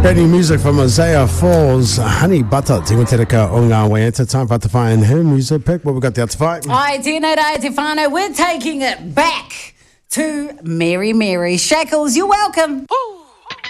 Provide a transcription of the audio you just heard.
Brand new music from Isaiah Falls, Honey Butter. Tingo te reka o ngā waiata. Time for Te Whai and her music pick. What we got there to fight? Ai, tēnei rā te whānau. We're taking it back to Mary Mary. Shackles, you're welcome.